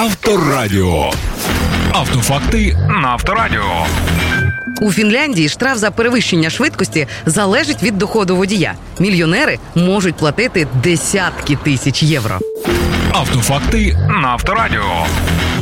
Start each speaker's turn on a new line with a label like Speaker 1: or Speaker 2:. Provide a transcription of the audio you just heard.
Speaker 1: Авторадіо. Автофакти на Авторадіо.
Speaker 2: У Фінляндії штраф за перевищення швидкості залежить від доходу водія. Мільйонери можуть платити десятки тисяч євро.
Speaker 1: Автофакти на Авторадіо.